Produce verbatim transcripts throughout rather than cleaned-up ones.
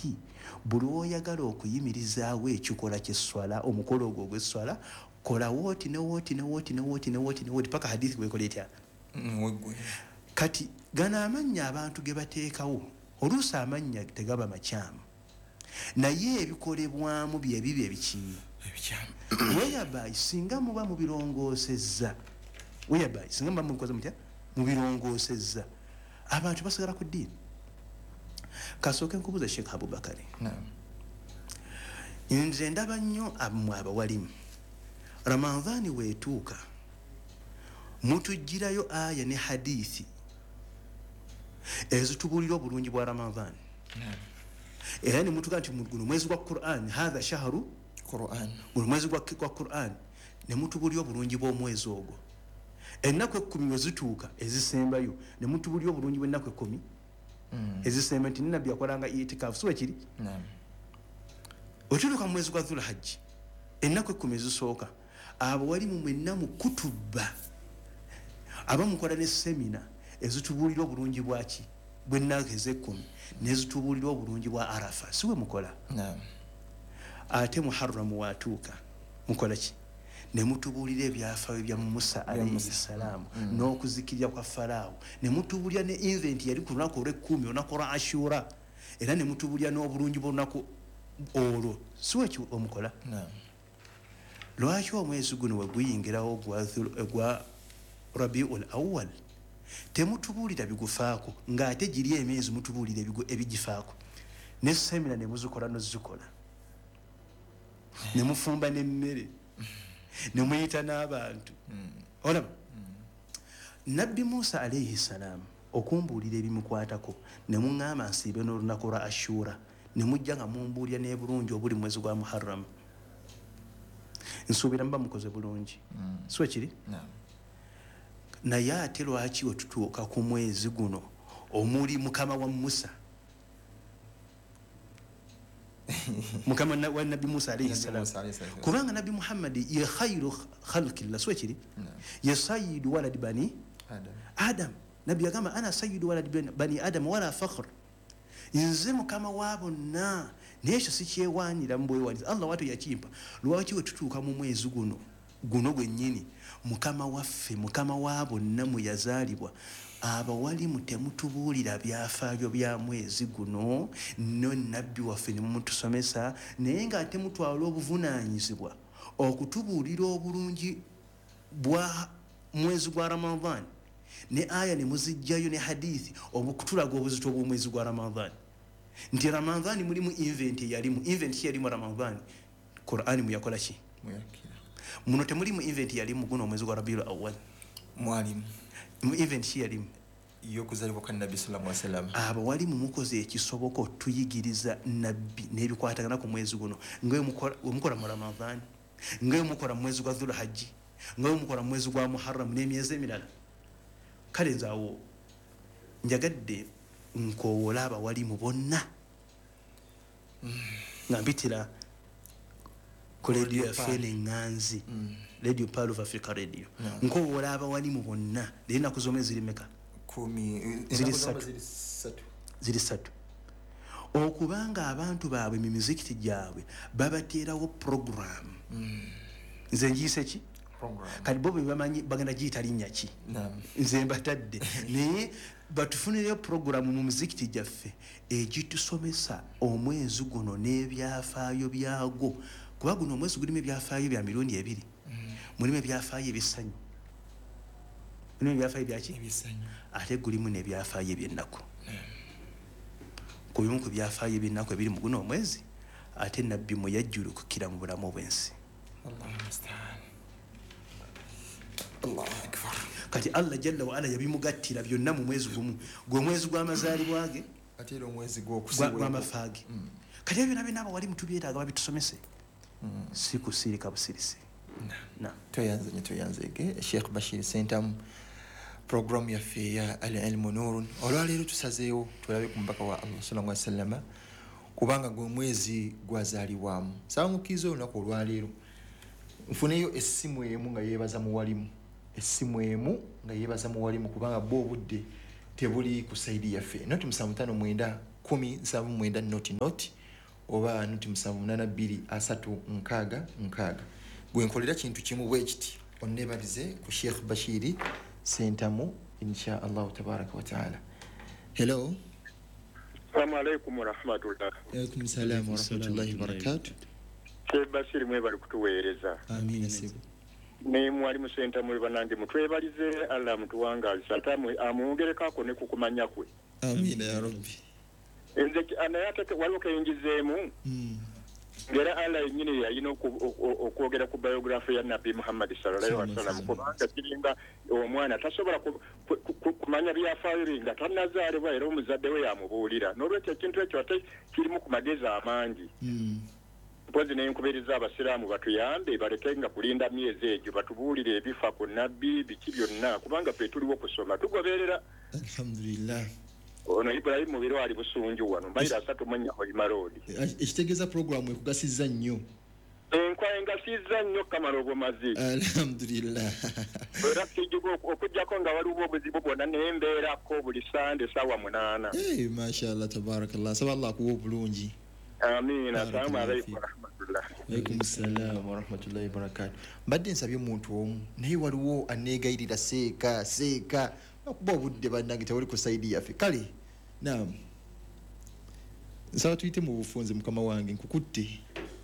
nti buli oyagala okuyimirizaawo ekikola ky'esswala omukolo ogwo ogw'esswala kola wooti ne wooti ne wooti ne wooti ne wooti ne wooti paka hadithi bwekola etya kati gana amannya abantu ge bateekawo oluusi amannya tegaba makyamu naye ebikolebwamu bye bibi ebikimu weyabayi singa muba mubirongoosezza weyabayi singa muba mubikoze mutya mubirongoosezza abantu basigala ku ddiini kasooke nkubuuza Sheikh Abubakari nze ndaba nnyo mmwe abawalimu Ramadhani weetuuka mutujjirayo aya ne hadithi ezitubuulira obulungi bwa Ramadhani era ne mutuga nti guno mwezi gwa Qur'an hadha shahru Qur'an guno mwezi gwa Qur'an ne mutubuulira obulungi bw'omwezi ogwo ennaku ekkumi we zituuka ezisembayo ne mutubuulira obulungi bw'ennaku ekkumi ezisemba nti nabbi yakolanga itikafu so ekiri otutuuka mu mwezi gwa Dhul Hajj ennaku ekkumi ezisooka abo wali mu mwenna mu kutuba abamukola ne semina ezitubuulira obulungi bwaki bw'ennaku ez'ekkumi nezitubuulira obulungi bwa Arafa siwe mukola ate Muharram watuuka mukola ki ne mutubuulira ebyafaayo bya Musa alayhi salamu n'okuzikirya kwa Farao ne mutubuulira ne event yali ku lunaku olw'ekkumi olunaku lwa Ashura era ne mutubuulira n'obulungi bw'olunaku olwo siwe ki omukola lwaki omwezi guno we guyingirawo gwa Rabiul Awwal temutubuulira bigufaako ng'ate giri emyezi mutubuulira ebigifaako ne semina ne muzikola nozikola ne mufumba n'emmere ne muyita n'abantu olaba Nabbi Musa alayhi salamu okumbuulira ebimukwatako ne muŋŋamba nsiibe n'olunaku lwa Ashura ne mujja nga mumbuulira n'ebulungi obuli mwezi gwa Muharram nsuubira mba mukoze bulungi siwe kiri naye ate lwaki wetutuuka ku mwezi guno omuli mukama wa Musa mukama wa Nabbi Musa alayhi salam kubanga Nabbi Muhammad ye khayru khalqillah siwe kiri ye sayyidu walad bani adam adam Nabbi yagamba ana sayyidu walad bani adam wala fakhr nze mukama wa bonna n'ekyo sikyewaanira mu bwewaniza Allah watu yakimpa lwaki wetutuuka mu mwezi guno guno gwennyini mukama waffe mukama wa bonna mu yazaalibwa abawalimu temutubuulira byafaayo bya mwezi guno no nabbi waffe ne mutusomesa naye ng'ate mutwala obuvunaanyizibwa okutubuulira obulungi bwa mwezi gwa Ramadhan ne aya ne muzijjayo ne hadithi obukutulaga obuzito bw'omwezi gwa Ramadhan nti Ramadhan mulimu event yalimu event yalimu Ramadhan Qur'ani muyakola ki muyakira muno temulimu event yalimu guno omwezi gwa Rabiul Awwal mwalimu mu event yalimu yokuzalibwa kwa Nabbi sallallahu alaihi wasallam abo wali mu mukoze ekisoboko tuyigiriza nabbi n'ebikwatagana ku mwezi guno ngoye mukola mukola mu Ramadhan ngoye mukola mwezi gwa Dhul Hajj ngoye mukola mwezi gwa Muharram n'emyezi emirala kale nzaawo njagadde nkoowola abawali mu bonna ngambitira ku radio yaffe n'enganzi Radio Pearl of Africa Radio nkoowola abawali mu bonna naye ennaku zomwe ziri meka ziri ssatu ziri ssatu okubanga abantu baabwe mu mizikiti gyabwe babateerawo program nze njiyise ki kati bo bamanyi bagenda giyita linnya ki nze mbatadde naye batufunireyo programu mu muzikiti gyaffe egitusomesa omwezi guno n'ebyafaayo byagwo kuba guno omwezi gulimu ebyafaayo bya mirundi ebiri mulimu ebyafaayo ebisanyu mulimu ebyafaayo byaki ate gulimu n'ebyafaayo eby'ennaku ku bimu ku byafaayo eby'ennaku ebiri mu guno omwezi ate nabbi mwe yajjulukukira mu bulamu bw'ensi Allah akbar kati Allah jalla wa ala yabimugattira byonna mu mwezi gumu gwe mwezi gw'amazaalibwa ge ate ero omwezi gw'okusibwa amafaage kati ebyo nabyo nabo wali mutubyetaaga babitusomese si kusirika busirisi na toyanze toyanzege Sheikh Bashir Sentamu program yaffe ya al-ilmu nurun olwaleero tusazeewo tulabe ku mubaka wa Allah sallallahu alaihi wasallam kubanga gwe mwezi gwazaalibwamu sabamukizo olunaku olwaleero nfuneyo essimu emu nga yeebaza muwalimu essimu emu nga yeebaza muwalimu kubanga bo obudde tebuli ku saidi yaffe noti musanvu ttaano mwenda kumi nsavu mwenda noti noti oba noti musanvu munana bbiri asatu nkaaga nkaaga gwe nkolera kintu kimu bwe kiti onnebalize ku Sheikh Bashiri Sentamu insha Allah tabaraka wa taala. Hello. Assalamu alaykum wa rahmatullah. Wa alaykum assalam wa rahmatullahi wa barakatuh. Sheikh Bashiri mwe bali kutuweereza. Amina sibu. Ne mwalimu Sentamu banange mutwebalize Allah mutuwangaza tamu amwongerekako ne kukumanya kwe. Amina ya Rabbi. Enze anayataka waloka yingizeemu mm. Ngera Allah yenyini yayina okwogera ku biography ya Nabi Muhammad sallallahu alaihi wasallam kubanga kiringa omwana tasobola kumanya byafaayiringa tanazaalibwa era omuzadde we yamubuulira n'olwekyo ekintu ekyo ate kirimu ku magezi amangi mm. Mpozi n'enkubiriza abasiraamu batuyambe balekenga kulinda myezi egyo batubuulire ebifa ku nabbi biki byonna kubanga fe tuliwo kusoma tugoberera alhamdulillah. Ono Ibrahim biro ali busunju wano mbayira asatu mwanya Hoima Road. Ekitegeza program ekugasiza nnyo. Enkwa engasiza nnyo Kamarobo mazi. Alhamdulillah. Era kijugo okujjako nga waliwo obuzibu bwonna nembeerako buli Sande sawa munana. Eh mashallah tabarakallah saballah kuwo bulungi. Amin. Assalamu alaykum wa rahmatullah. Wa alaykum assalam wa rahmatullahi wa barakatuh. Mbadde nsabye omuntu omu naye waliwo aneegayirira seeka seeka okuba obudde bannange tewali ku saidi yaffe kale naam nsaba tuyite mu bufunze mukama wange nkukutte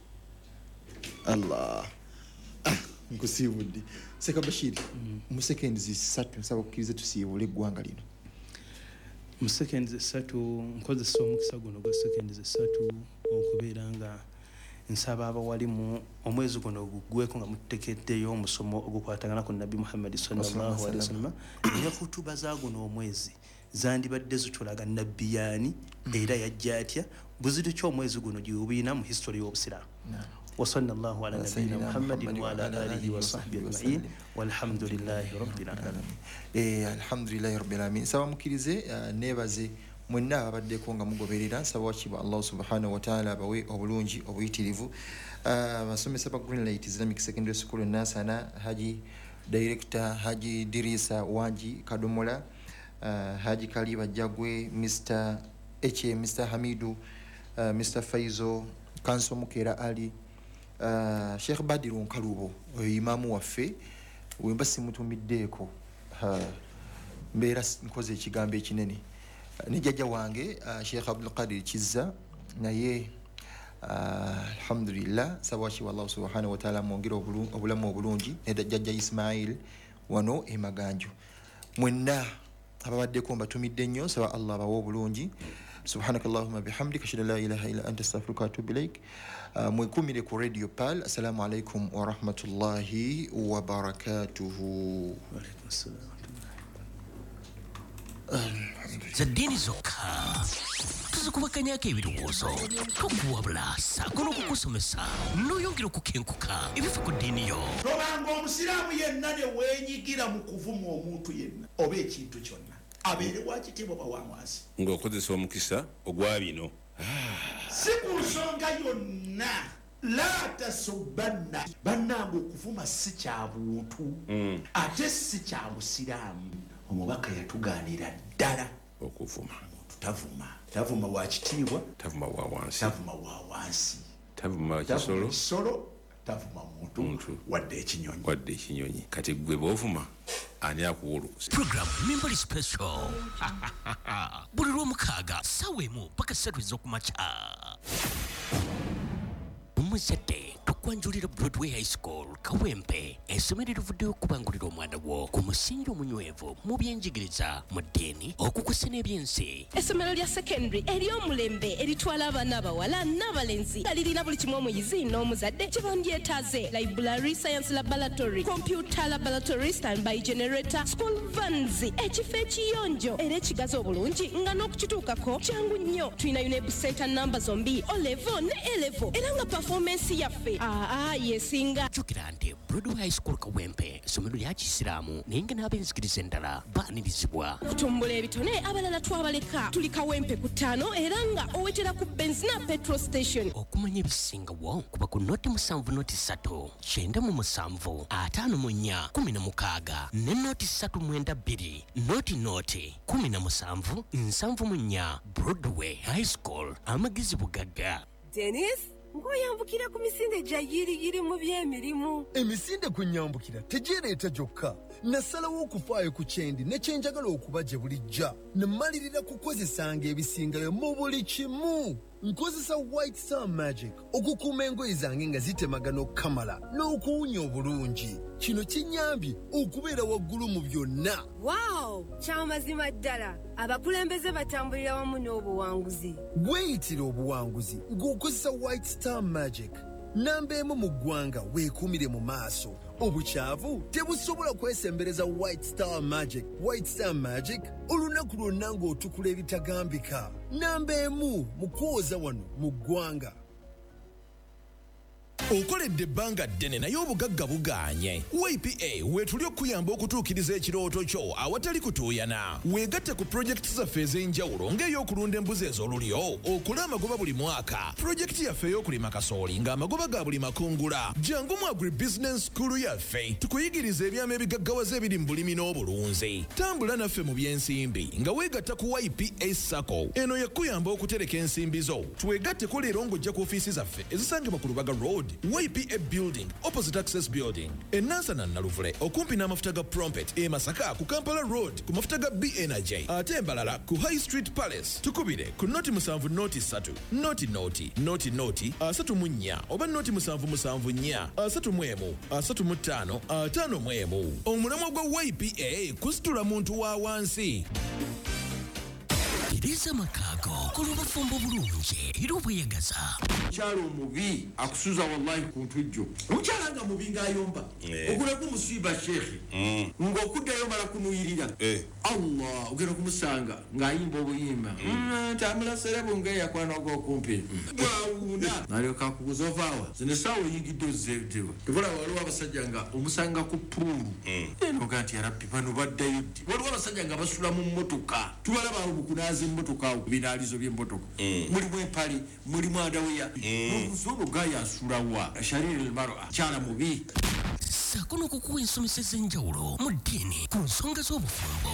Allah ah, nkusiibudde Seka Bashiri mm. mu seconds zisatu nsaba okukkiriza tusiibule eggwanga lino mu seconds zisatu nkozesa omukisa guno gwa seconds zisatu okubeera nga nsaba abawalimu omwezi guno gugweko nga mutekeddeyo omusomo ogukwatagana ku Nabi Muhammad sallallahu alaihi wasallam ne kutuba za guno omwezi zandibadde zitulaga nabbi yani era yajja atya buzidu kyo omwezi guno giubina mu history y'obusiramu wa sallallahu ala nabiyyina Muhammadin wa ala alihi wa sahbihi ajma'in walhamdulillahi rabbil alamin. Eh alhamdulillahi rabbil alamin. Sawa mukirize nebaze mwenna abaddeko nga mugoberera nsaba wakiba Allah subhanahu wa ta'ala bawe obulungi obuyitirivu basomesa ba Greenlight Islamic Secondary School Nasana Haji Director Haji Dirisa Wanji Kadomola Haji Kaliba Jagwe Mister H Mister Hamidu Mister Faizo Kanso Mukera Ali Sheikh Badiru Nkalubo imamu waffe wemba simutumiddeko mbeera nkoze ekigambo ekinene nijajja wange uh, Sheikh Abdul Qadir Kizza naye uh, alhamdulillah sabashi wallahu subhanahu wa ta'ala mwongera obulamu obulungi nejajja Ismail wano emaganjo mwenna ababaddeko mbatumidde nnyo saba Allah bawo obulungi subhanakallahumma bihamdika ashhadu an la ilaha illa anta astaghfiruka wa atubu ilaik. uh, mwekumire ku Radio Pal. Assalamu alaikum wa rahmatullahi wa barakatuhu. Wa alaikum assalam. Zadini zokka tuzikubakanyako ebirowoozo tokuwabula saako n'okukusomesa n'oyongera okukenkuka ebifa ku ddiini yo. Tobanga omusiraamu yenna ne weenyigira mu kuvuma omuntu yenna oba ekintu kyonna abeere wakitiibwa bawanwansi ng'okozesa omukisa ogwa bino si ku nsonga yonna la tasubbanna bannange okuvuma si kya buntu mm. ate si kya busiraamu. Omubaka yatugaanira ddala okuvuma tavuma tavuma wa kitiibwa tavuma wa wansi tavuma wa wansi tavuma kisolo solo tavuma muntu muntu wadde ekinyonyi wadde ekinyonyi kati gwe bovuma ani akuwulukusa. Program Members Special buli lw'omukaaga ssaawa emu paka ssatu ez'okumakya. Omuzadde tukwanjulira Broadway High School Kawempe essomero erivuddeyo okubangulira omwana wo ku musingi omunywevu mu byenjigiriza mu ddiini okukusa n'ebyensi. Essomero lya secondary ery'omulembe eritwala abaana abawala n'abalenzi nga lirina buli kimu omuyizi n'omuzadde kye bandyetaaze: library, science laboratory, computer laboratory, standby generator, school vans, ekifo ekiyonjo era ekigazi obulungi nga n'okukituukako kyangu nnyo. Tulina UNEB center namba zombi O level ne A level era nga performance yaffe aa yesinga jukira nti Broadway High School Kawempe essomero lya Kisiraamu naye nga n'abenzikiriza endala baanirizibwa kutumbula ebitone abalala twabaleka tuli Kawempe ku ttaano era nga owetera ku benzina petrol station okumanya ebisingawo kuba ku noti musanvu noti ssatu kyenda mu musanvu ataano mu nnya kumi na mukaaga ne noti ssatu mwenda bbiri noti noti kumi na musanvu nsanvu mu nnya Broadway High School amagezi bugagga. Dennis ngoyambukira ku misinde gya yiriyiri mu by'emirimu. Emisinde kunyambukira tegereeta gyokka. Nasalawo okufaayo ku kyendi ne kyenjagala okuba gye bulijja. Namalirira kukozesanga ebisingayo mu buli kimu. Nkozesa White Star Magic okukuuma engoye zange nga zitemagana okukamala n'okuwunya obulungi. Kino kinyambye okubeera waggulu mu byonna. Wow, kyamazima ddala. Abakulembeze batambulira wamu n'obuwanguzi. Weeyitira obuwanguzi ng'okozesa White Star Magic. Namba emu mu ggwanga weekuumire mu maaso. Obukyavu tebusobola kwesembereza White Star Magic. White Star Magic olunaku lwonna ng'otukula ebitagambika. Namba emu mu kwoza wano mu ggwanga. Okoledde ebbanga ddene naye obugagga bugaanye. Y P A weetuli okuyamba okutuukiriza ekirooto kyo awatali kutuuyana. Weegatte ku pulojekiti zaffe ez'enjawulo ng'ey'okulunda embuzi ez'olulyo, okula amagoba buli mwaka, pulojekiti yaffe ey'okulima kasooli ng'amagoba ga buli makungula. Jangu mu agribusiness school yaffe tukuyigiriza ebyama ebigaggawaza ebiri mu bulimi n'obulunzi. Tambula naffe mu by'ensimbi nga weegatta ku Y P A Sacco. Eno yakuyamba okutereka ensimbi zo. Twegatteko leero ng'ojja ku ofiisi zaffe ezisangibwa ku Lubaga Road, Y P A Building, opposite Access Building. Enansana Naluvule, okumpi n'amafuta ga Prompet, e Masaka ku Kampala Road, ku mafuta ga B Energy. Ate Embalala ku High Street Palace. Tukubire ku noti musanvu noti ssatu, noti noti, noti noti, asatu mu nnya, oba noti musanvu musanvu nnya, asatu mu emu, asatu mu ttaano, ataano mu emu. Omulamwa gwa Y P A kusitula muntu wa wansi. Iriza makago kulubafumbo bulungi era obweyagaza. Kyalo mubi akusuza wallahi ku ntujjo. Mukyalanga mubi ngayomba. Ogula ku musiba shekhi. Ngokuddayo mala kunuyirira. Allah ogera kumusanga ngayimba obuyimba. Tamula serebo ngeya kwana go kumpi. Bwawuna. Nalyo kakuzovaawa. Zine sawo yigiddo zevdewa. Tubula waliwo abasajja nga omusanga ku pulu. Eno gati ya rabbi bano baddayo. Waliwo abasajja nga basula mu mmotoka. Tubalaba obukunazi mmotoka binalizo by'emmotoka. Mulimu empali, mulimu adaweya. N'omuzono gaya asulawa. Shariri al-mar'a kyala mubi. Sakono kukuwa ensomesa ez'enjawulo mu ddiini ku nsonga z'obufumbo.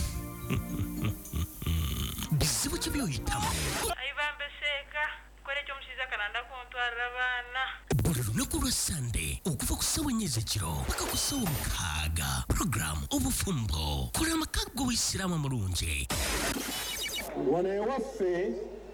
Bizibu ki by'oyitamu? Ayibambeseeka kole ky'omusiza kananda kuntwalira baana. Buli lunaku lwa Sande okuva ku ssaawa ennya ez'ekiro paka ku ssaawa mukaaga. Program obufumbo. Kola amakago w'Isiraamu amulungi. Wano ewaffe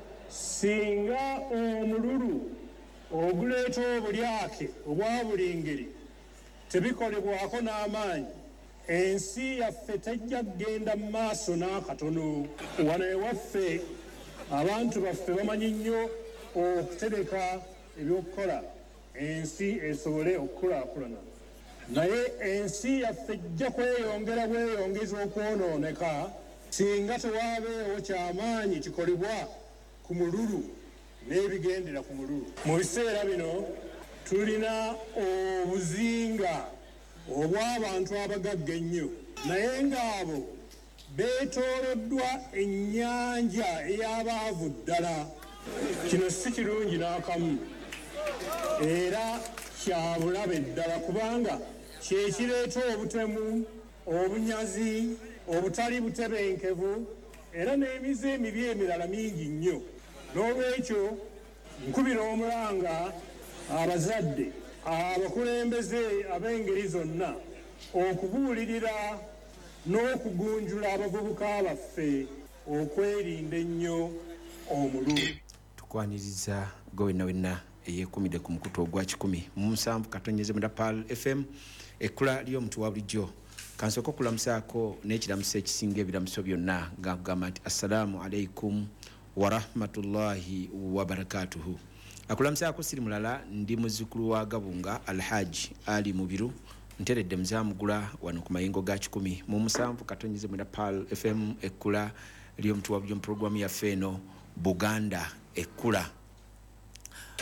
singa omululu oguleeta obulyake obwa buli ngeri tebikolebwako n'amaanyi, ensi yaffe tejja kgenda mu maaso n'akatono. Wano ewaffe abantu baffe bamanyi nnyo okutereka ebyokukola ensi esobole okukulaakulana, naye ensi yaffe ejja kweyongera bweyongeza okwonooneka singa tewaabeewo kyamaanyi kikolebwa ku mululu n'ebigendera ku mululu. Mu biseera bino tulina obuzinga obw'abantu abagagga ennyo, naye ng'abo beetooloddwa ennyanja ey'abaavu ddala. Kino si kirungi n'akamu era kya bulabe ddala kubanga kye kireeta obutemu, obunyazi, obutali butebenkevu era n'emize emibi emirala mingi nnyo. N'olwekyo nkubira omulanga abazadde, abakulembeze ab'engeri zonna okubuulirira n'okugunjula abavubuka baffe okwerinda ennyo omululu. Tukwaniriza gwe wenna wenna eyeekumidde ku mukutu ogwa kikumi mu musanvu katonyeze mu Pal F M ekkula ly'omuntu wa bulijjo. Kansooka okulamusaako n'ekiramuso ekisinga ebiramuso byonna nga nkugamba nti assalaamu alaikum wa rahmatullahi wa barakatuhu. Akulamusaako siri mulala ndi muzzukulu wa Gabunga Alhaji Ali Mubiru nteredde muzamugula wano ku mayingo ga kikumi mu musanvu katonyeze mu Pal F M ekkula ly'omuntu wa bulijjo mu programu yaffe eno Buganda ekkula.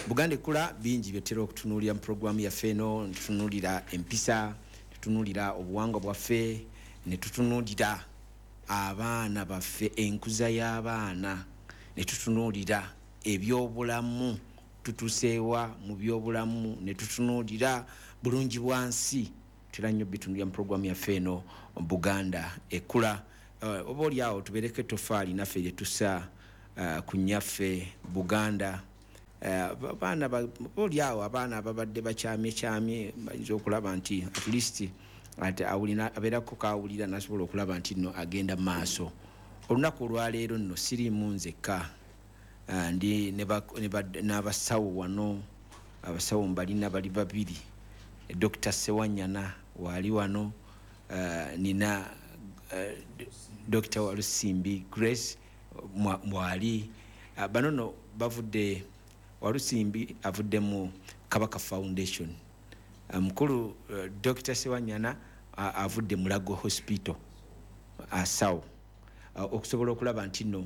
Buganda Ekula bingi byetera okutunuulira mu programu yaffe eno, tutunuulira empisa, tutunuulira obuwangwa bwaffe, ne tutunuulira abaana baffe, enkuza y'abaana, ne tutunuulira ebyobulamu, tutuseewa mu byobulamu, ne tutunuulira bulungi bwansi. Tera nnyo bitunulira mu programu yaffe eno Buganda Ekula. Uh, oba oli awo tubereke tofaali naffe lye tusa uh, ku nnyaffe Buganda. Abaana uh, oli awo abaana ababadde bakyamye kyamye bayinza okulaba nti at least ate awulina abeerako kaawulira nasobola okulaba nti nno agenda mu maaso. Olunaku olwaleero nno siriimu nzekka, uh, ndi n'abasawo wano, abasawo mbalina bali babiri. Doctor Sewanyana wali wano, uh, nina uh, Doctor Walusimbi Grace mwali, uh, banono bavudde Walusimbi avudde mu Kabaka Foundation, mukulu um, uh, Doctor Sewanyana uh, avudde mu Lago Hospital asawo, uh, okusobola okulaba nti nno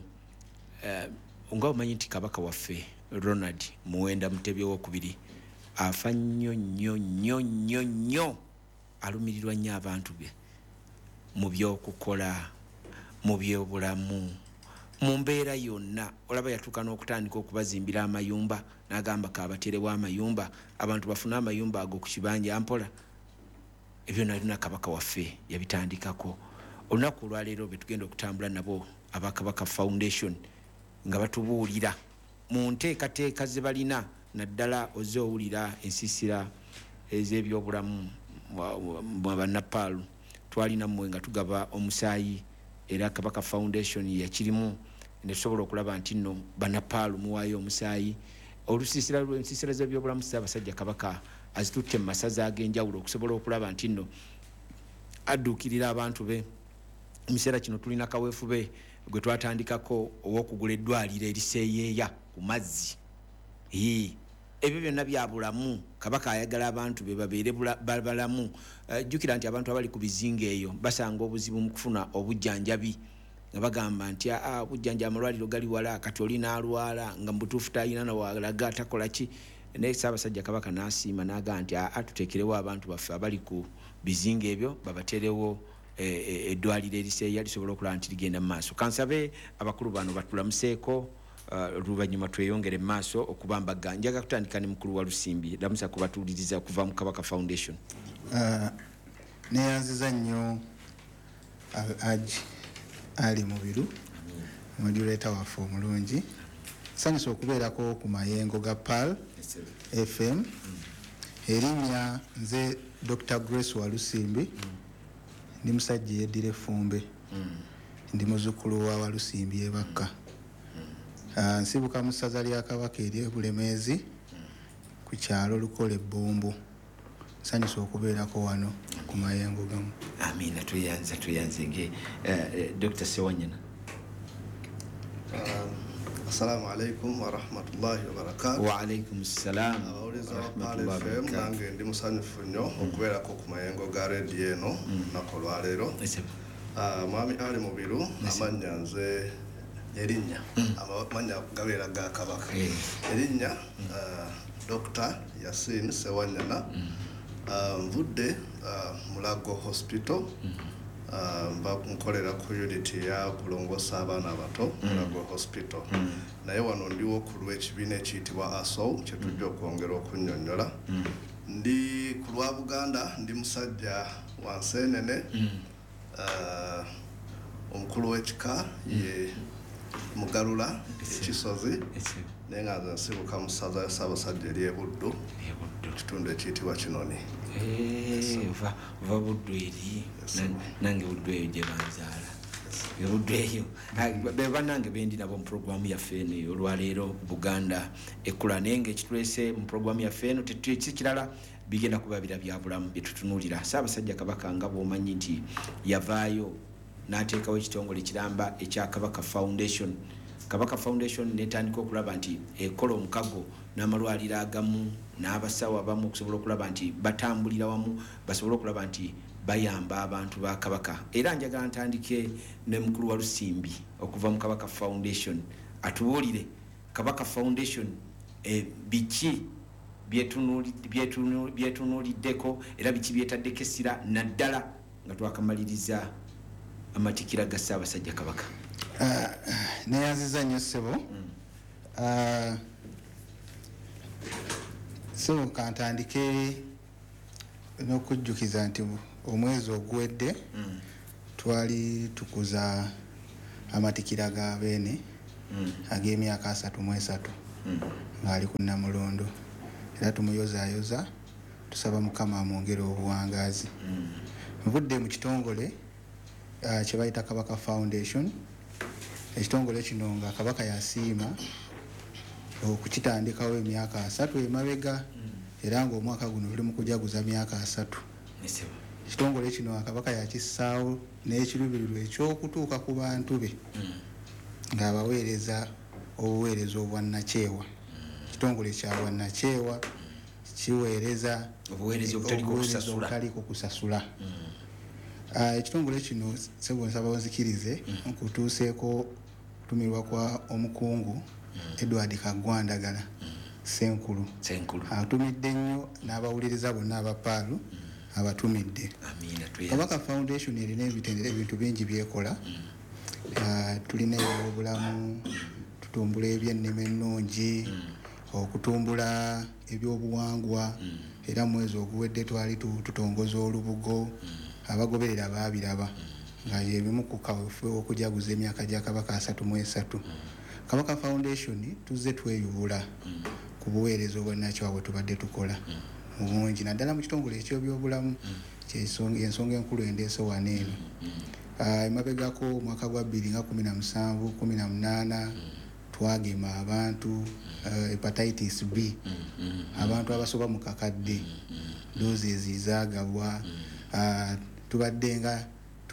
uh, nga omanyi nti Kabaka waffe Ronald Muwenda Mutebi owokubiri afa nnyo nnyo nnyo nnyo nnyo, alumirirwa nnyo abantu be mu by'okukola, mu by'obulamu, mu mbeera yonna. Olaba yatuuka n'okutandika okubazimbira amayumba, n'agamba kaabaterewo amayumba, abantu bafune amayumba ago ku kibanja mpola. Ebyo nalina Kabaka waffe yabitandikako. Olunaku olwaleero be tugenda okutambula nabo aba Kabaka Foundation nga batubuulira mu nteekateeka ze balina, naddala oze owulira ensiisira ez'ebyobulamu mu bannapaalu twalina mmwe nga tugaba omusaayi, era Kabaka Foundation yakirimu, ne tusobola okulaba nti nno bannapaalu muwaayo omusaayi. Olusiisira lw'ensiisira z'ebyobulamu Ssaabasajja Kabaka azitutte mu masaza ag'enjawulo okusobola okulaba nti nno adduukirira abantu be. Mu kiseera kino tulina kaweefube gwe twatandikako ow'okugula eddwaliro eriseeyeeya ku mazzi. Ebyo byonna bya bulamu. Kabaka ayagala abantu be babeere balamu. Jjukira nti abantu abali ku bizinga eyo basanga obuzibu mu kufuna obujjanjabi, nga bagamba nti aa obujjanjabi amalwaliro gali wala, kati oli n'alwala nga mu butuufu talina na walaga atakola ki. Naye Ssaabasajja Kabaka n'asiima n'agaa nti aa tuteekerewo abantu baffe abali ku bizinga ebyo babaterewo eddwaliro eriseeya lisobola okulaba nti ligenda mu maaso. Kansabe abakulu bano batulamuseeko, oluvannyuma tweyongere mu maaso okubambaga. Njaga kutandika ne mukulu wa Lusimbi, lamusa kubatuuliriza okuva mu Kabaka Foundation. Uh, neyanziza nnyo Haji Ali Mubiru, modulator waffe omulungi. Nsanyusa okubeerako ku mayengo ga P A L F M. Erinnya nze Doctor Grace Walusimbi, ndi musajja yeddira effumbe, ndi muzzukulu wa Walusimbi ebakka. Uh, nsibuka mu ssaza lya Kabaka ery'Obulemeezi ku kyalo Lukola Ebbombo. Nsanyusa okubeerako wano ku mayengo gamu. Amina, tuyanza tuyanze nge uh, Doctor Sewanyana. Uh, Assalamu alaikum wa rahmatullahi wa barakatuh. Wa alaikum assalam wa rahmatullahi wa barakatuh. Nange ndi musanyufu nnyo okubeerako ku mayengo ga radio eno olunaku olwaleero. Uh, Mwami Ali Mubiru, amannya nze erinnya amanya gabeera ga Kabaka. Erinnya uh, Doctor Yasin Sewanyana, uh, nvudde uh, Mulago Hospital, uh, nkolera ku unity ya kulongosa abaana abato Mulago Hospital. Naye wano ndiwo ku lw'ekibiina ekiyitibwa A S O kye tujja okwongera okunnyonnyola. Ndi ku lwa Buganda, ndi musajja wa Nseenene, uh, omukulu w'ekika ye Mugalula ekisozi, naye nga nze nsibuka mu ssaza ya Ssaabasajja ery'e Buddu, kitundu ekiyitibwa Kinoni. Va va Buddu eri nange Buddu eyo gye banzaala. Buddu eyo be bannange bendi nabo mu programu yaffe eno olwaleero Buganda Ekula. Naye ng'ekitulese mu programu yaffe eno tekirala bigenda kuba bira bya bulamu bye tutunuulira. Ssaabasajja Kabaka nga bw'omanyi nti yavaayo n'ateekawo ekitongole kiramba ekya Kabaka Foundation. Kabaka Foundation netandika okulaba nti ekola omukago n'amalwaliro agamu n'abasawo abamu okusobola okulaba nti batambulira wamu, basobola okulaba nti bayamba abantu ba Kabaka. Era njagala ntandike ne mukulu wa Lusimbi okuva mu Kabaka Foundation atubuulire Kabaka Foundation e biki byetunuuliddeko era biki byetaddeko essira naddala nga twakamaliriza amatikira ga Ssaabasajja Kabaka. Neyanziza nnyo ssebo. So kantandike n'okujjukiza nti omwezi oguwedde twali tukuza amatikira ga Beene ag'emyaka asatu mu esatu ng'ali ku Namulondo era tumuyozaayoza tusaba Mukama amwongere obuwangaazi. Nvudde mu kitongole kye bayita Kabaka Foundation. Ekitongole kino nga Kabaka yasiima okukitandikawo emyaka asatu emabega era ng'omwaka guno tuli mu kujaguza myaka asatu. Ekitongole kino Kabaka yakissaawo n'ekiruubirirwa ekyokutuuka ku bantu be ng'abaweereza obuweereza obwannakyewa. Ekitongole kya bwannakyewa kiweereza obuweereza obutaliko kusasula. Ekitongole kino sebo nsaba onzikirize nkutuuseeko kutumirwa kwa omukungu Edward Kagwandagala Senkulu. Atumidde nnyo n'abawuliriza bonna abapaalu abatumidde. Kabaka Foundation erina ebintu bingi byekola. Tulina ebyobulamu, tutumbula ebyennimi ennungi, okutumbula ebyobuwangwa era mwezi oguwedde twali tutongoza olubugo abagoberera baabiraba nga yebimu ku kaweefube okujaguza emyaka gya Kabaka asatu mu esatu. Kabaka Foundation tuzze tweyubula ku buweereza obwannakyewa bwe tubadde tukola mu bungi naddala mu kitongole ekyobyobulamu ensonga enkulu endeese wano eno. Emabegako omwaka gwa bbiri nga kumi na musanvu kumi na munaana twagema abantu hepatitis B abantu abasoba mu kakadde dozi ezizaagabwa. Tubadde nga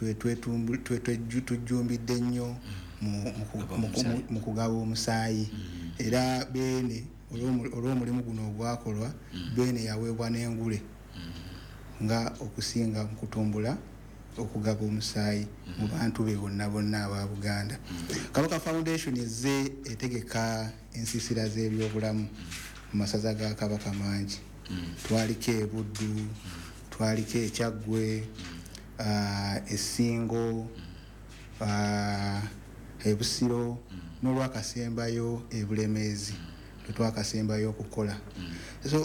tujjumbidde nnyo mu kugaba omusaayi era Beene olw'omulimu guno ogwakolwa Beene yaweebwa n'engule nga okusinga mu kutumbula okugaba omusaayi mu bantu be bonna bonna aba Buganda. Kabaka Foundation ezze etegeka ensiisira z'ebyobulamu mu masaza ga Kabaka mangi. Twaliko e Buddu, twaliko e Kyaggwe, Essingo, e Busiro n'olwakasembayo e Bulemeezi twakasembayo okukola. So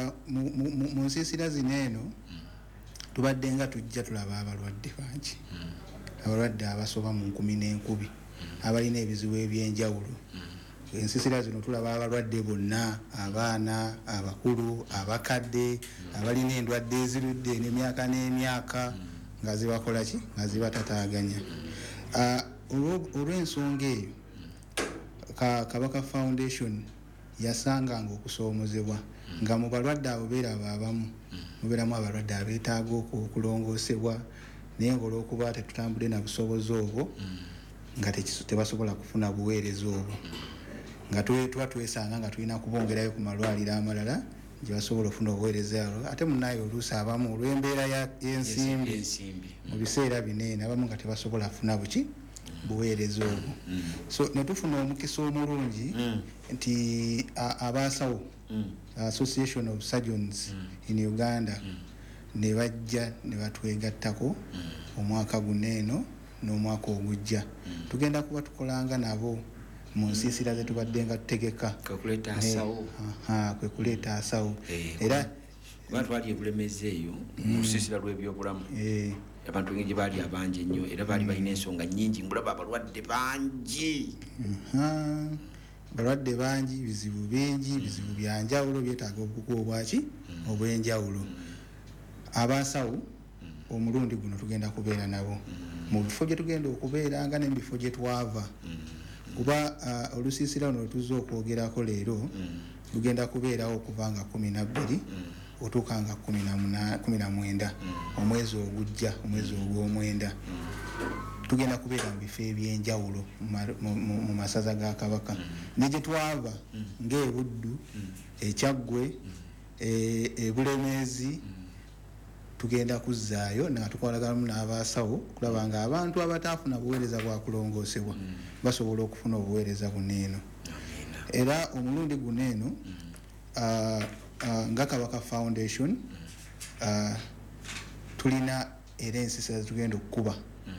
mu nsiisira zino eno tubadde nga tujja tulaba abalwadde bangi, abalwadde abasoba mu nkumi n'enkubi abalina ebizibu ebyenjawulo. Ensiisira zino tulaba abalwadde bonna, abaana, abakulu, abakadde, abalina endwadde ezirudde n'emyaka n'emyaka nga zibakola ki nga zibatataaganya. Olw'ensonga eyo Kabaka Foundation yasanganga okusoomozebwa nga mu balwadde abo beeraba abamu mubeeramu abalwadde abeetaaga okulongoosebwa naye ng'olw'okuba tetutambudde na busobozi obwo nga tebasobola kufuna buweereza obwo nga tuba twesanga nga tulina kubongerayo ku malwaliro amalala gye basobola okufuna obuweereza olwo ate munaye oluusi abamu olw'embeera y'ensimbi mu biseera bineene abamu nga tebasobola kufuna buki buweereza obwo. So ne tufuna omukisa omulungi nti abaasawo Association of Surgeons in Uganda ne bajja ne batwegattako omwaka guno eno n'omwaka ogujja tugenda kuba tukolanga nabo mu nsiisira ze tubadde nga tutegeka kwe kuleeta asawo era twali ebulemezi eyo mu lusiisira lw'ebyobulamu abantu bengi gye baali abangi ennyo era baali balina ensonga nnyingi mbulaba abalwadde bangi balwadde bangi bizibu bingi bizibu byanjawulo byetaaga obukuku obwaki obw'enjawulo. Abasawo omulundi guno tugenda kubeera nabo mu bifo gye tugenda okubeeranga ne mu bifo gye twava kuba olusiisira luno lwetuzza okwogerako leero lugenda kubeerawo okuva nga kumi na bbiri otuuka nga kumi na mwenda omwezi ogujja omwezi ogw'omwenda. Tugenda kubeera mu bifo ebyenjawulo mu masaza ga Kabaka ne gye twava ng'e-Buddu, e-Kyaggwe, e-Bulemeezi tugenda kuzzaayo nga tukolaganamu n'abaasawo kulaba nga abantu abataafuna buweereza bwa kulongoosebwa basobola okufuna obuweereza buno eno. era omulundi guno eno uh, uh, nga Kabaka Foundation uh, tulina era ensisa zetugenda okukuba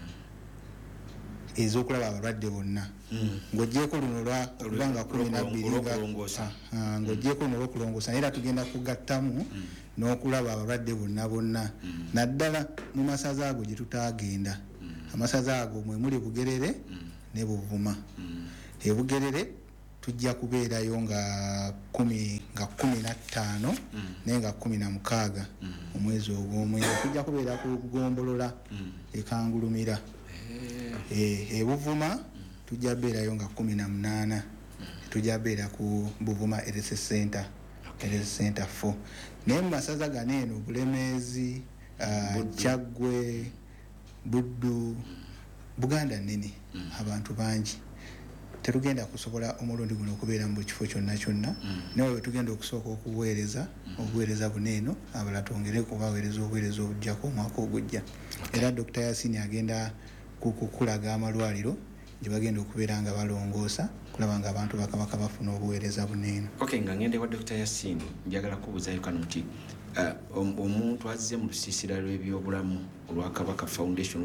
ezokulaba abalwadde bonna ng'ogyeko luno olubanga kumi nabbiri ng'ogyeko luno olw'okulongoosa era tugenda kugattamu n'okulaba abalwadde bonna bonna naddala mu masaza ago gye tutaagenda amasaza ago mwe muli Bugerere ne Buvuma e Bugerere tujja kubeerayo nga kumi nga kumi na ttaano naye nga kumi na mukaaga omwezi ogw'omwenda tujja kubeera ku Gombolola ekangulumira e Buvuma tujja beerayo nga kumi na munaana tujja beera ku Buvuma Health Center Health Center four naye mu masaza gano eno Bulemeezi Kyaggwe Buddu Buganda nnene abantu bangi terugenda kusobola omulundi guno okubeera mu kifo kyonna kyonna naye bwe tugenda okusooka okuweereza obuweereza buneeno abala twongere kubaweereza obuweereza obujjako omwaka ogujja era Dr. Yasin agenda kukulaga amalwaliro gye bagenda okubeera nga balongoosa kulaba nga abantu bakabaka bafuna obuweereza buneeno. Okay, nga ngende wa Dr. Yasin njagala kubuuzayo kano nti omuntu azze mu lusiisira lw'ebyobulamu olwa Kabaka Foundation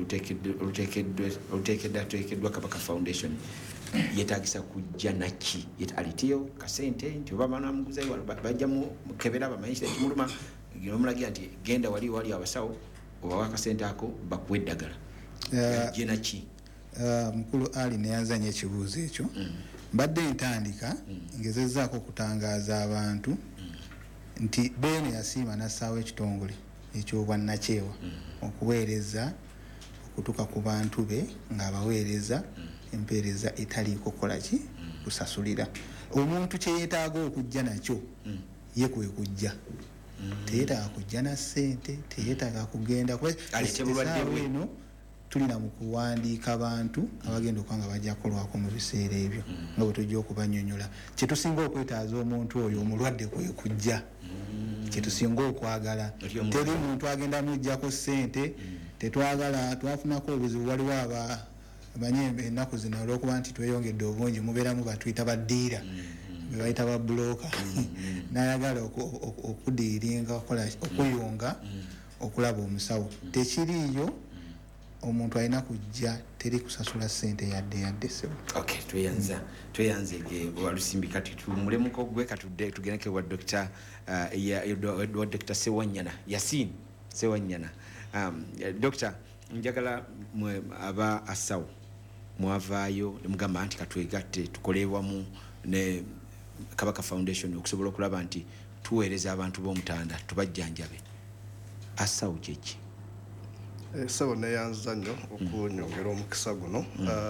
oluteekeddwa Kabaka Foundation yetaagisa kujja naki alitiyo kasente nti oba banamuguzayo bajja mukebera bamanyisa ekimuluma omulagira nti genda wali wali abasawo obawa akasente ako bakuwa eddagala je naki mukulu Ali neyanzanya ekibuuzo ekyo mbadde ntandika ngezezzaako okutangaaza abantu nti Beene yasiima nassaawo ekitongole ekyobwannakyewa okuweereza okutuuka ku bantu be ng'abaweereza empeereza etaliiko kolaki kusasulira omuntu kye yeetaaga okujja nakyo ye kwe kujja teyeetaaga kujja na ssente teyeetaaga kugenda essaawa eno tulina mu kuwandiika abantu abagenda okuba nga bajja kukolwako mu biseera ebyo nga bwe tujja okubannyonnyola kye tusinga okwetaaza omuntu oyo omulwadde kwe kujja kye tusinga okwagala teri muntu agenda mujjako ssente tetwagala twafunako obuzibu waliwo aba abanyembe ennaku zino olw'okuba nti tweyongedde obungi mubeeramu batuyita baddiira be bayita babulooka nayagala okudiiringa okuyunga okulaba omusawo tekiriiyo omuntu alina kujja teri kusasula ssente yadde yadde sebo. Okay, tweyanza tweyanze walusimbi kati tumulemuko gwe katudde tugendeke wa Dr. uh, wa Dr. Sewanyana Yasin Sewanyana um, Dr. njagala mwe aba asawo mwavaayo mugamba nti katwegatte tukolewamu ne Kabaka Foundation okusobola okulaba nti tuweereza abantu b'omutanda tubajjanjabe asawo kyeki sebo neyanza nnyo okunyongera omukisa guno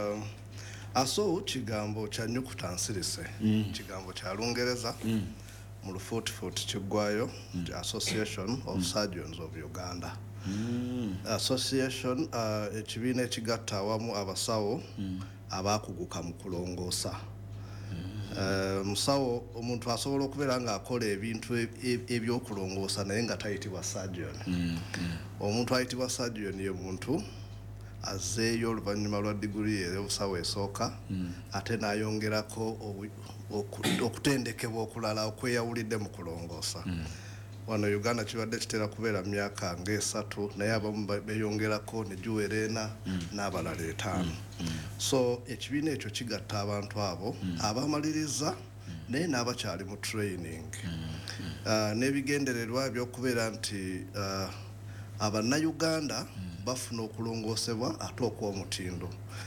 asawo kigambo kya nnyukuta nsirise kigambo kya Lungereza mu lufuutifuuti kiggwayo Association of Surgeons of Uganda. Mm. Association ekibiina ekigatta awamu abasawo abakuguka mu kulongoosa musawo omuntu asobola okubeera nga akola ebintu ebyokulongoosa naye nga tayitibwa surgeon. Omuntu ayitibwa surgeon ye muntu azeeyo oluvannyuma lwa diguli ey'obusawo esooka ate n'ayongerako okutendekebwa okulala okweyawulidde mu kulongoosa. Wano Uganda kibadde kitera kubeera myaka ng'esatu naye abamu beyongerako ne giwera ena n'abalala etaano. So ekibiina ekyo kigatta abantu abo abamaliriza naye n'abakyali mu training n'ebigendererwa by'okubeera nti abannayuganda bafuna okulongoosebwa ate okw'omutindo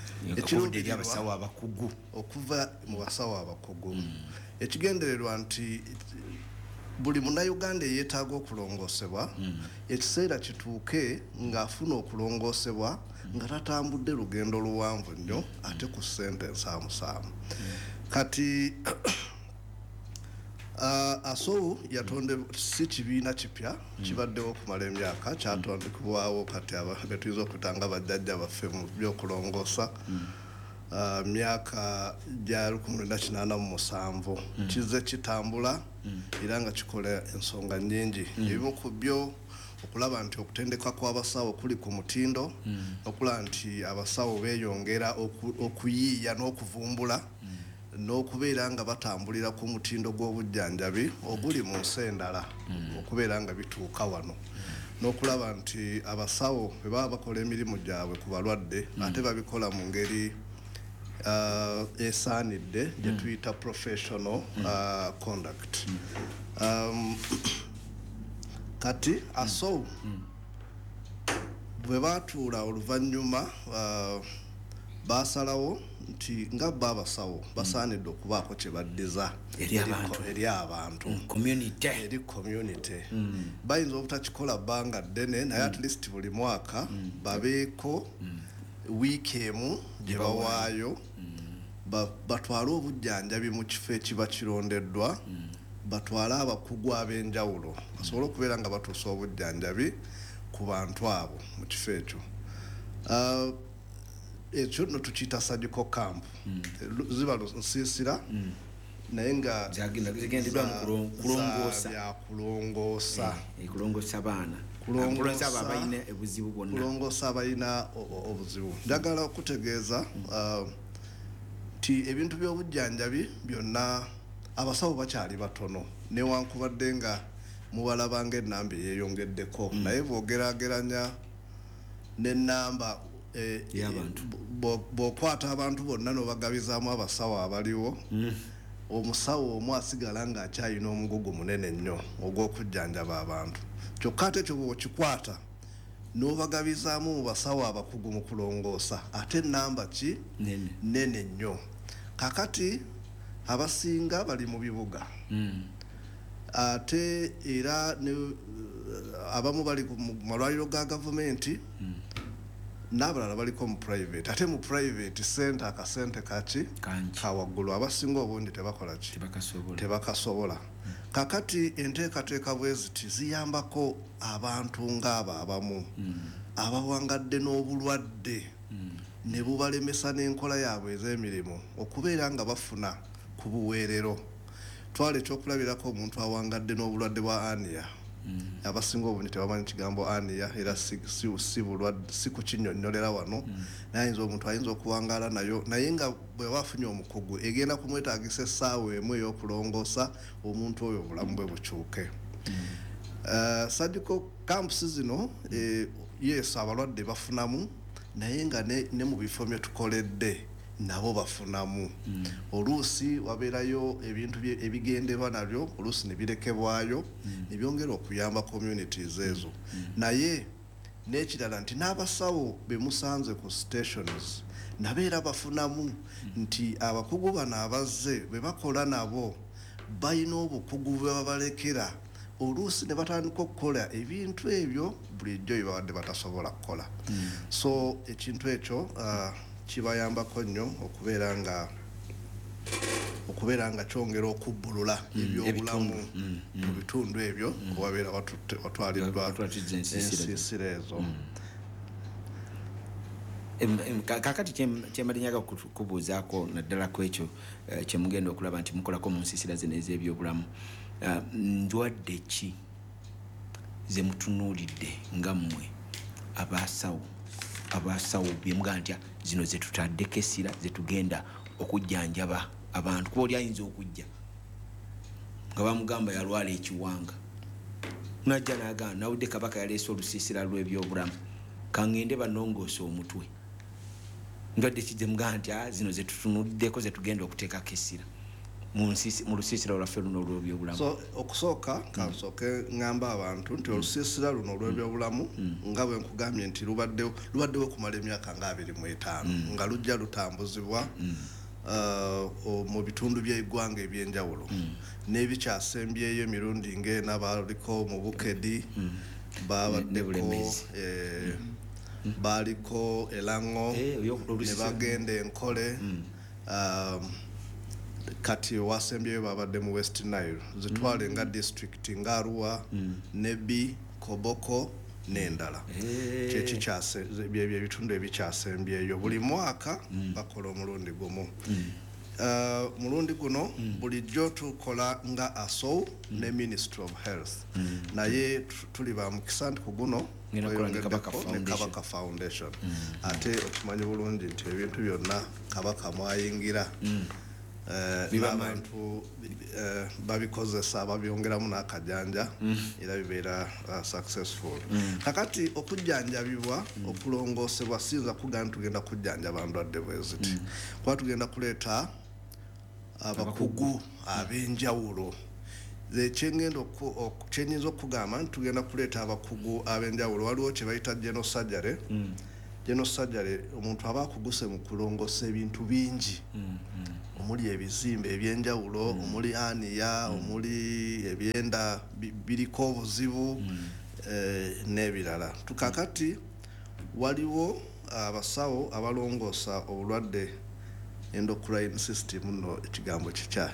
okuva mu basawo abakugu. Ekigendererwa nti buli munnayuganda eyeetaaga okulongoosebwa ekiseera kituuke ng'afuna okulongoosebwa nga tatambudde lugendo luwanvu nnyo ate ku ssente ensaamusaamu. Kati asowu yatonde si kibiina kipya kibaddewo okumala emyaka kyatondekebwawo kati betuyinza okutanga bajjajja baffe mu byokulongoosa myaka gya lukumi lwenda kinaana mu musanvu kize kitambula era nga kikola ensonga nnyingi. Ebimu ku byo okulaba nti okutendeka kw'abasawo kuli ku mutindo okulaba nti abasawo beeyongera okuyiiya n'okuvumbula n'okubeera nga batambulira ku mutindo gw'obujjanjabi oguli mu nsi endala okubeera nga bituuka wano n'okulaba nti abasawo bwe baba bakola emirimu gyabwe ku balwadde ate babikola mu ngeri uh, esaanidde gye tuyita professional uh, conduct um, kati asow bwe batuula oluvannyuma uh, basalawo nti nga bo abasawo basaanidde okubaako kye baddiza eri abantu eri community bayinza obutakikola bbanga ddene naye at least buli mwaka babeeko wiiki emu gye bawaayo batwale obujjanjabi mu kifo ekiba kirondeddwa batwale abakugu ab'enjawulo basobole okubeera nga batuusa obujjanjabi ku bantu abo mu kifo ekyo ekyo no tukiyita surgical camp ziba nsiisira naye nga zigendedwa mu kulongoosa kulongoosa kulongoosa abaana kulongoosa abalina obuzibu bwonna kulongoosa abalina obuzibu njagala okutegeeza nti ebintu by'obujjanjabi byonna abasawo bakyali batono newankubadde nga mubalabanga ennamba eyeeyongeddeko naye bw'ogeraageranya n'ennamba bw'okwata abantu bonna n'obagabizaamu abasawo abaliwo omusawo omu asigala ng'akyalina omugugu munene nnyo ogw'okujjanjaba abantu kyokka ate ekyo bw'okikwata n'obagabizaamu mu basawo abakugu mu kulongoosa ate ennamba ki nene nnyo kakati abasinga bali mu bibuga ate era abamu bali mu malwaliro ga gavumenti n'abalala baliko mu private ate mu private sente akasente kaki kawaggulu abasinga obungi tebakola ki tebakasobola kakati enteekateeka bwe ziti ziyambako abantu ng'abo abamu abawangadde n'obulwadde ne bubalemesa n'enkola yaabwe ez'emirimu okubeera nga bafuna ku buweerero twala ekyokulabirako omuntu awangadde n'obulwadde bwa ania abasinga obungi tebamanyi kigambo ania era si kukinnyonnyolera wano naye ayinza omuntu ayinza okuwangaala nayo naye nga bwe bafunye omukugu egenda kumwetaagisa essaawa emu ey'okulongoosa omuntu oyo obulamu bwe bukyuke surgical camps zino yes abalwadde bafunamu naye nga ne mu bifo bye tukoledde nabo bafunamu oluusi wabeerayo ebintu ebigenderwa nabyo oluusi ne birekebwayo ne byongera okuyamba communities ezo naye n'ekirala nti n'abasawo be musanze ku stations nabeera bafunamu nti abakugu bano abazze bwe bakola nabo balina obukugu bwe babalekera oluusi ne batandika okukola ebintu ebyo bulijjo bye babadde batasobola kukola so ekintu ekyo kibayambako nnyo okubeera nga okubeera nga kyongera okubbulula ebyobulamu mu bitundu ebyo kubabeera watwaliddwa ensiisira ezo kakati kyemalinyaga kubuuzaako naddala ku ekyo kyemugenda okulaba nti mukolako mu nsiisira zino ez'ebyobulamu ndwadde ki zemutunuulidde nga mmwe abasawo abasawo byemugaa ntya zino zetutaddeko essira zetugenda okujjanjaba abantu kuba oli ayinza okujja nga bamugamba yalwala ekiwanga najja nagamba nawudde kabaka yaleese olusiisira lw'ebyobulamu kaŋŋende banongoosa omutwe ndwadde ki zemugaa nti zino zetutunuliddeko zetugenda okuteekako essira mu lusiisira lwaffe luno olw'ebyobulamu so okusooka kansooke ŋŋamba abantu nti olusiisira luno olw'ebyobulamu nga bwe nkugambye nti lubaddewo kumala emyaka nga abiri mu etaano nga lujja lutambuzibwa mu bitundu by'eggwanga ebyenjawulo n'ebikyasembyeyo emirundi ng'ena baliko mu bukedi babaddeko baliko elango ne bagenda enkole kati wasembyeyo babadde mu West Nile zitwale nga district nga Arua Nebi Koboko n'endala kyeki kyase byebyo ebitundu ebikyasembyeyo buli mwaka bakola omulundi gumu mulundi guno bulijjo tukola nga asow ne Ministry of Health naye tuli ba mukisa nti ku guno ne Kabaka Foundation ate okimanyi bulungi nti ebintu byonna Kabaka mwayingira n'abantu babikozesa babyongeramu n'akajanja era bibeera successful. Kakati okujjanjabibwa okulongoosebwa sinza kugamba tugenda kujjanjaba ndwadde bweziti kuba tugenda kuleeta abakugu ab'enjawulo. Kyenyinza okugamba nti tugenda kuleeta abakugu ab'enjawulo. Waliwo kye bayita general surgery. General surgery omuntu aba akuguse mu kulongoosa ebintu bingi omuli ebizimbe ebyenjawulo omuli aniya omuli ebyenda biriko obuzibu n'ebirala. Tukakati waliwo abasawo abalongoosa obulwadde endocrine system nno ekigambo kikya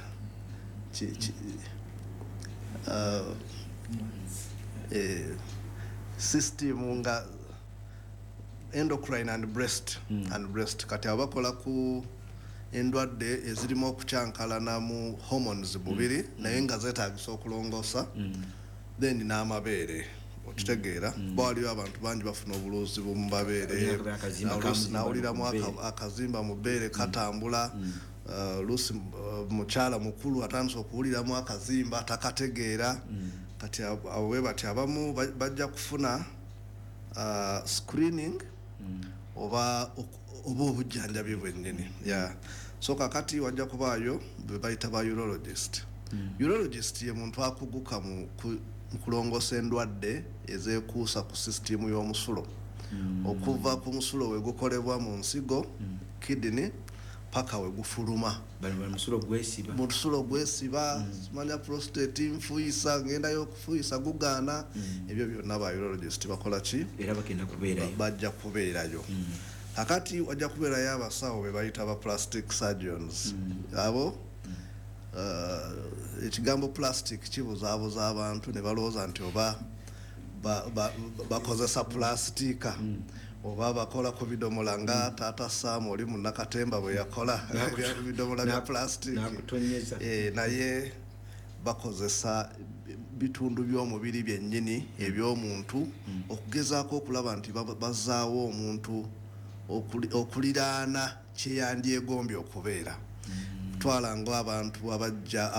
system nga endocrine and breast mm. and breast kati abakola ku endwadde ezirimu okucyankalana mu hormones bubiri mm. naye nga zeetaagisa okulongoosa mm. then n'amabeere okitegeera mm. bwaliwo abantu bangi bafuna obuluuzi mu mabeere nawuliramu akazimba mu bbeere katambula mm. uh, lusi uh, mukyala mukulu atandise okuwuliramu akazimba takategeera mm. kati abo bwe bati abamu bajja kufuna uh, screening mm. oba oba obujjanjabi bwennyini yeah. So kakati wajja kubaayo bebayita ba urologist mm. urologist ye muntu akuguka mu kulongoosa endwadde ezeekuusa ku system y'omusulo mm. okuva ku musulo we gukolebwa mu nsigo mm. kidney paka we gufuluma musulo gwesiba musulo gwesiba manya mm. prostate nfuyisa ngenda yo kufuyisa gugaana mm. ebyo byonna ba urologist bakola ki era bagenda kubeerayo bajja kubeerayo mm. Kakati wajja kubeerayo abasawo be bayita ba plastic surgeons mm. abo uh, ekigambo plastic kibuzaabuza abantu ne balowooza nti oba bakozesa ba, ba plastika mm. oba bakola ku bidomola nga taata Sam oli mu Nakatemba bwe yakola bidomola bya plastic eh, naye bakozesa bitundu by'omubiri byennyini eby'omuntu mm. okugezaako okulaba nti bazaawo omuntu okuliraana kyeyandyegombye okubeera mm. twalanga abantu abajja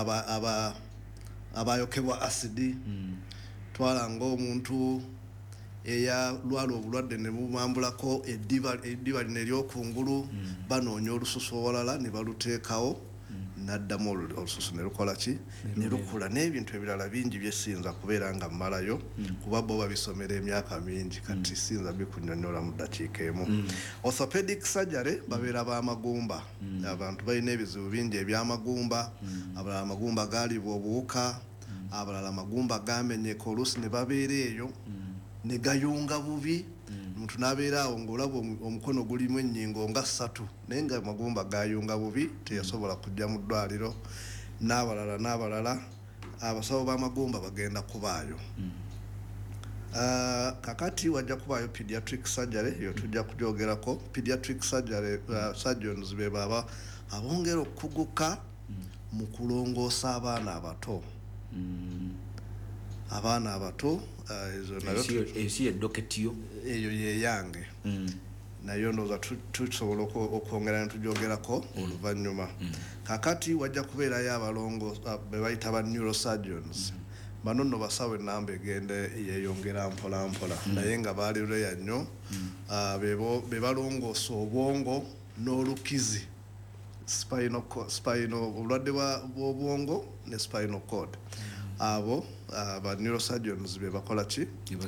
abayokebwa aba, aba asidi mm. twalanga omuntu eya lwala obulwadde ne bumambulako eddiba eddiba lino eryokungulu mm. banoonya olususu olwalala ne baluteekawo mm. n'addamu olususu ne lukola ki ne lukula n'ebintu ebirala bingi byesinza kubeera nga mmalayo mm. kuba bo babisomera emyaka mingi kati mm. sinza bikunnyonnyola mu ddakiika emu mm. orthopedic surgery babeera b'amagumba mm. abantu balina ebizibu bingi eby'amagumba mm. abalala amagumba gaalibwa obuwuka mm. abalala amagumba gamenyeka oluusi ne babeera eyo mm. ne gayunga bubi omuntu mm. n'abeera awo ng'olaba omukono gulimu ennyingo nga ssatu naye nga amagumba gayunga bubi teyasobola kujja mu ddwaliro n'abalala n'abalala abasawo b'amagumba bagenda kubaayo mm. uh, kakati wajja kubaayo pediatric surgery yo tujja kugyogerako pediatric surgery uh, surgeons be baba abongera okuguka mm. mu kulongoosa abaana abato mm. abaana abato ezo nayo esi edoketiyo eyo yeyange mm. nayo ndoza tusobola okwongera netujyogerako oluvannyuma mm. kakati wajja kubeerayo abalongo be bayita ba neurosurgeons mm. bano nno basawo enamba egende yeyongera mpola mpola mm. naye nga baali leya nnyo mm. uh, be balongoosa obwongo n'olukizi spinal spinal obulwadde bw'obwongo ne spinal cord mm. abo aba uh, neurosurgeons be bakola ki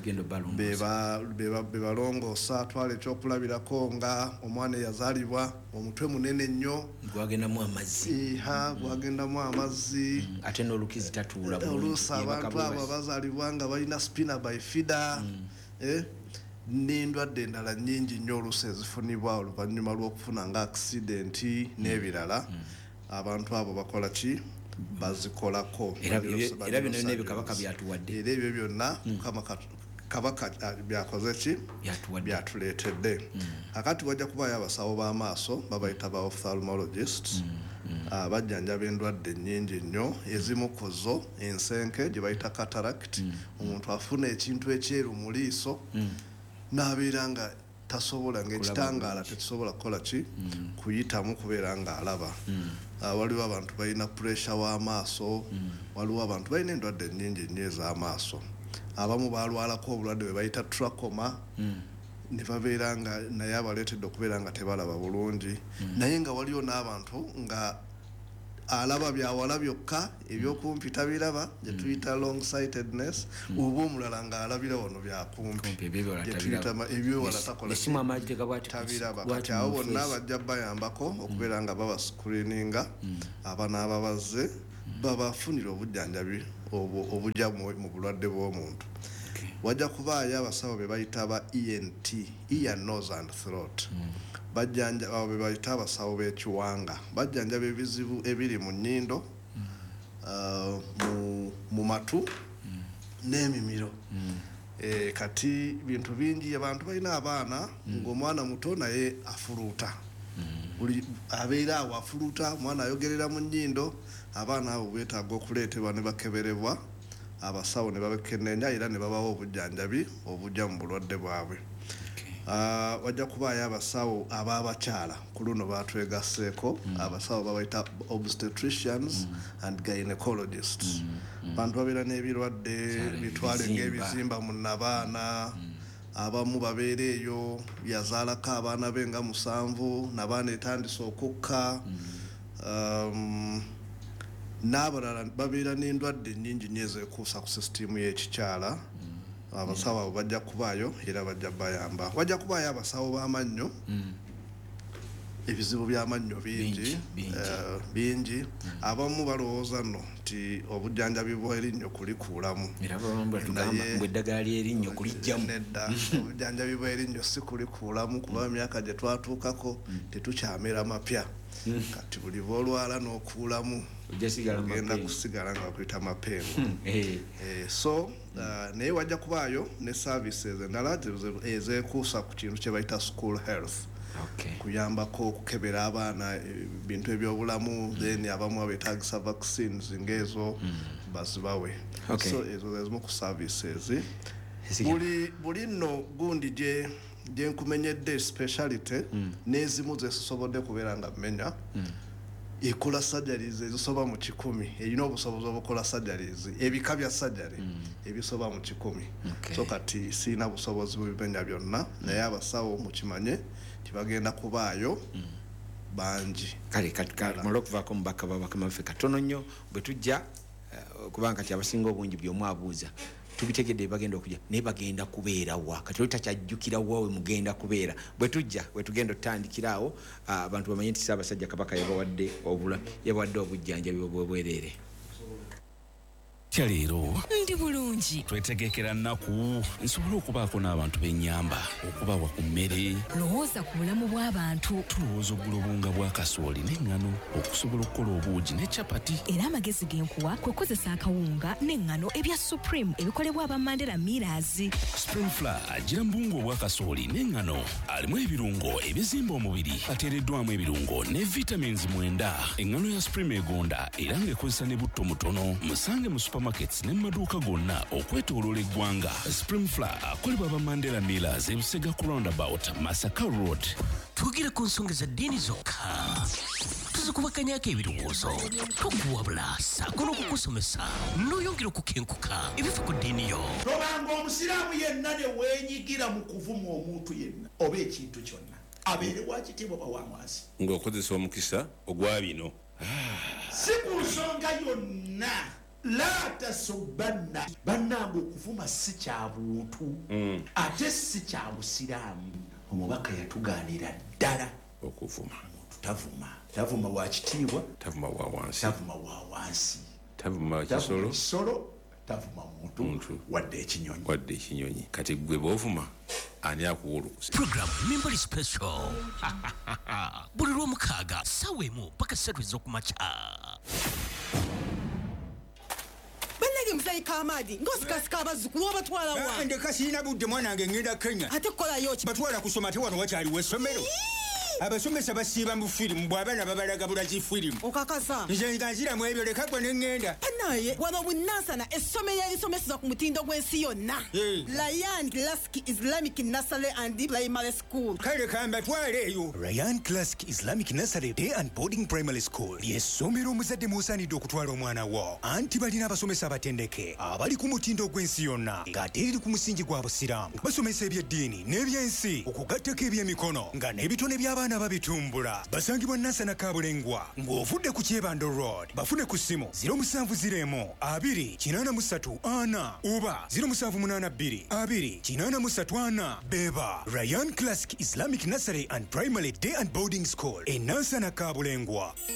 be balongoosa atwala ekyokulabirako nga omwana eyazaalibwa omutwe munene nnyo gwagendamu amazzi ha gwagendamu amazzi mm. ate n'olukizi tatuula oluusi abantu abo bazaalibwa nga balina spina bifida mm. eh? n'endwadde endala nnyingi nnyo oluusi ezifunibwa oluvannyuma lw'okufuna nga accidenti mm. n'ebirala mm. abantu abo bakola ki bazikolako era bino nebyo kabaka byatuwadde era ebyo byonna mukama kabaka byakoze ki byatuleetedde akati wajja kubayo abasawo b'amaaso babayita ba ophthalmologists bajjanjaba endwadde nnyingi nnyo ezimu ku zo ensenke gye bayita cataract omuntu afuna ekintu ekyeru mu liiso n'abeera nga tasobola ng'ekitangaala tekisobola kukola ki kuyitamu kubeera ng'alaba. Waliwo abantu balina puresha w'amaaso, waliwo abantu balina endwadde nnyingi nnyo ez'amaaso. Abamu balwalako obulwadde bwe bayita trachoma ne babeera nga naye abaleetedde okubeera nga tebalaba bulungi. Naye nga waliwo n'abantu nga alaba byawala byokka ebyokumpi tabiraba gye tuyita long sightedness, oba omulala ng'alabira wano byakumpi gye tuyita ebyewala takola tabiraba. Kati abo bonna bajja bayambako okubeera nga baba screeninga abana ababazze babafunira obujjanjabi obujja mu bulwadde bw'omuntu. Wajja kubaayo abasawo be bayita aba E N T, ear, nose and throat. Bajjanja abo be bayita abasawo b'ekiwanga bajjanjaba ebizibu ebiri mu nnyindo, mu matu n'emimiro. Kati bintu bingi abantu balina abaana ng'omwana muto naye afuluuta, abeera awo afuluuta, omwana ayogerera mu nnyindo. Abaana abo beetaaga okuleetebwa ne bakeberebwa, abasawo ne babekenneenya era ne babawa obujjanjabi obujja mu bulwadde bwabwe. Wajja kubaayo abasawo ab'abakyala ku luno baatwegasseeko, abasawo babayita obstetricians and gynecologists. Bantu babeera n'ebirwadde bitwale ng'ebizimba mu nnabaana, abamu babeera eyo yazaalako abaana be nga musanvu nabaana etandise okukka, n'abalala babeera n'endwadde nnyingi nnyo ezeekuusa ku sisitimu y'ekikyala. Abasawo abo bajja kubaayo era bajja bayamba. Wajja kubaayo abasawo b'amannyo, ebizibu by'amannyo bingi bingi. Abamu balowooza nno nti obujjanjabi bw'erinnyo kulikuulamu, eddagala ly'erinnyo kulijjamu. Nedda, obujjanjabi bw'erinnyo si kulikuulamu kuba emyaka gye twatuukako tetukyamera mapya. Kati buli bw'olwala n'okuulamu ogenda kusigala nga bakuyita mapengo. So naye wajja kubaayo ne services endala ezeekuusa ku kintu kye bayita school health, kuyambako okukebera abaana ebintu ebyobulamu, then abamu abeetaagisa vaccines ng'ezo bazibawe. So ezo ezimu ku services. Buli nno gundi gye gye nkumenyedde speciality n'ezimu zezisobodde kubeera nga mmenya ekola surgeries ezisoba mu kikumi, erina obusobozi obukola surgeries ebika bya surgery ebisoba mu kikumi. So kati siina busobozi bubimenya byonna, naye abasawo mukimanye tibagenda kubaayo bangi. Kale kati kamala okuvaako mubaka babakama baffe katono nnyo bwe tujja, kubanga kati abasinga obungi by'omu abuuza tubitegedde bagenda okujja naye bagenda kubeera wa, kati oli takyajjukira wawe mugenda kubeera. Bwe tujja bwe tugenda otandikiraawo, abantu bamanye nti Ssaabasajja Kabaka yabawadde obula yabawadde obujjanjabi obwobwereere. Kyaleero ndi bulungi, twetegekera nnaku nsobole okubaako n'abantu b'ennyamba okubawa ku mmere. lowooza ku bulamu bw'abantu. Tulowooza oggula obunga bwa kasooli n'eŋŋano okusobola okukola obuugi ne capati. Era amagezi genkuwa kwe kozesa akawunga n'eŋŋano ebya Supreme ebikolebwa aba Mandela Millers. Spring Flour agira mbungu obwa kasooli n'eŋŋano alimu ebirungo ebizimba omubiri, ateereddwamu ebirungo ne vitamins mwenda. Eŋŋano ya Supreme egonda era ng'ekozesa ne butto mutono. Musange mu supermarkets ne maduuka gonna okwetooloola eggwanga. Spring Flour akolebwa aba Mandela Millers e Busega ku roundabout Masaka Road. Twogera ku nsonga za ddiini zokka, tuzikubaganyako ebirowoozo, tokuwabula saako n'okukusomesa n'oyongera okukenkuka ebifa ku ddiini yo. Tobanga omusiraamu yenna ne weenyigira mu kuvuma omuntu yenna oba ekintu kyonna abeere wa kitiibwa oba wa mwansi, ng'okozesa omukisa ogwa bino. Si ku nsonga yonna la tasubbanna. Bannange okuvuma si kya buntu ate si kya busiraamu. Omubaka yatugaanira ddala okuvuma. Tavuma, tavuma wa kitiibwa, tavuma wa wansi, tavuma wa wansi, tavuma kisolo, kisolo, tavuma muntu wadde ekinyonyi, wadde ekinyonyi. Kati gwe bw'ovuma ani akuwulukusa. Program Members Special buli lw'omukaaga ssaawa emu paka ssatu ez'okumakya. Bannange musayi Kamadi ng'osikasika abazzukulu obatwala wa? Ndeka sirina budde mwanange ngenda Kenya. Ate kukolayo ki? Batwala kusoma ate wano wakyaliwo essomero. abasomesa basiiba mu firimu bw'abaana babalaga bulaki firimu okakasa nze nga nziramu ebyo leka gwe ne ŋŋenda naye wano bunansana essomero erisomeseza ku mutindo gw'ensi yonna Ryan Classic Islamic Nursery and Primary School kale kambatwale eyo Ryan Classic Islamic Nursery Day and Boarding Primary School ly'essomero omuzadde mw'osaanidde okutwala omwana wo anti balina abasomesa abatendeke abali ku mutindo gw'ensi yonna ng'ate eriri ku musingi gwa busiraamu basomesa ebyeddiini n'ebyensi okugattako ebyemikono nga n'ebitone by'abaana babitumbula basangibwa Nansana Kabulengwa ng'ovudde ku Kyebando Road bafune ku ssimu ziro musanvu ziro emu abiri kinaana mu ssatu ana oba ziro musanvu munaana bbiri abiri kinaana mu ssatu ana beba Ryan Classic Islamic Nursery and Primary Day and Boarding School e Nansana Kabulengwa.